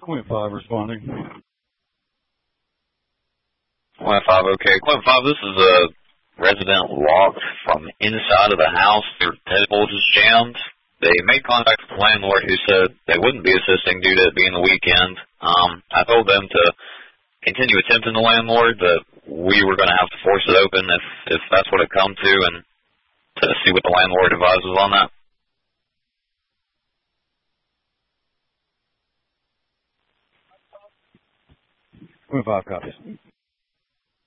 Quint 5 responding. Quint 5, okay. Quint 5, this is a resident locked from inside of the house. Their deadbolt is jammed. They made contact with the landlord who said they wouldn't be assisting due to it being the weekend. I told them to continue attempting the landlord, but we were going to have to force it open if that's what it come to, and to see what the landlord advises on that. Quint 5 copies.